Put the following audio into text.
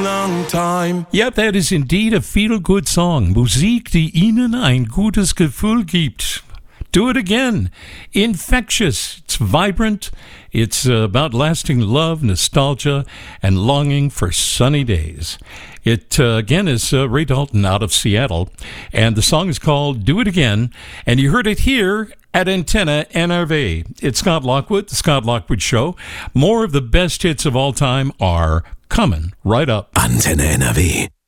long time. Yep, that is indeed a feel-good song. Musik, die Ihnen ein gutes Gefühl gibt. Do it again. Infectious. It's vibrant. It's about lasting love, nostalgia, and longing for sunny days. It, again, is Ray Dalton out of Seattle. And the song is called Do It Again. And you heard it here at Antenna NRV. It's Scott Lockwood, The Scott Lockwood Show. More of the best hits of all time are coming right up. Antenne NRW.